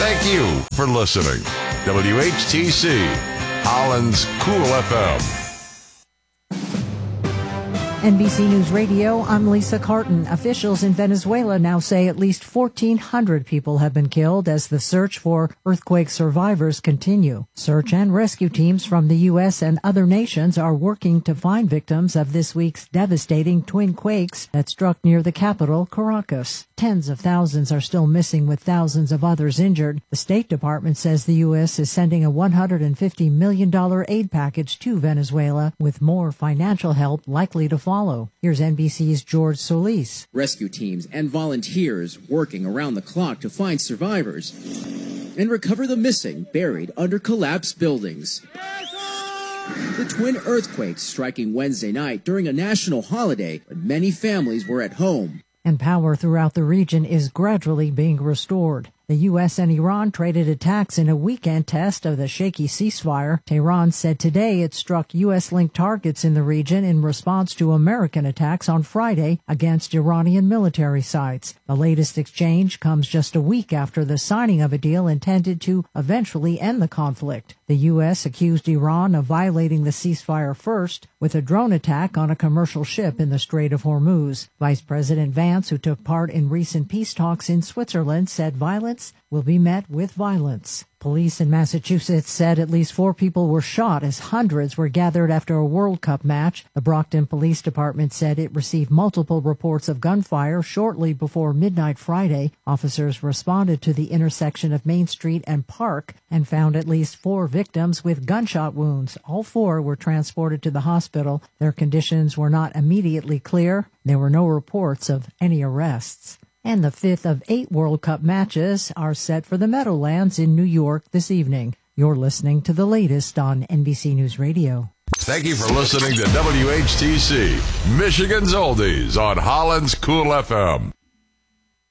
Thank you for listening. WHTC, Holland's Cool FM. NBC News Radio, I'm Lisa Carton. Officials in Venezuela now say at least 1,400 people have been killed as the search for earthquake survivors continue. Search and rescue teams from the U.S. and other nations are working to find victims of this week's devastating twin quakes that struck near the capital, Caracas. Tens of thousands are still missing with thousands of others injured. The State Department says the U.S. is sending a $150 million aid package to Venezuela with more financial help likely to follow. Here's NBC's George Solis. Rescue teams and volunteers working around the clock to find survivors and recover the missing buried under collapsed buildings. The twin earthquakes striking Wednesday night during a national holiday when many families were at home. And power throughout the region is gradually being restored. The U.S. and Iran traded attacks in a weekend test of the shaky ceasefire. Tehran said today it struck U.S.-linked targets in the region in response to American attacks on Friday against Iranian military sites. The latest exchange comes just a week after the signing of a deal intended to eventually end the conflict. The U.S. accused Iran of violating the ceasefire first with a drone attack on a commercial ship in the Strait of Hormuz. Vice President Vance, who took part in recent peace talks in Switzerland, said violence will be met with violence. Police in Massachusetts said at least 4 people were shot as hundreds were gathered after a World Cup match. The Brockton Police Department said it received multiple reports of gunfire shortly before midnight Friday. Officers responded to the intersection of Main Street and Park and found at least 4 victims with gunshot wounds. All 4 were transported to the hospital. Their conditions were not immediately clear. There were no reports of any arrests. And the 5th of 8 World Cup matches are set for the Meadowlands in New York this evening. You're listening to the latest on NBC News Radio. Thank you for listening to WHTC, Michigan's Oldies on Holland's Cool FM.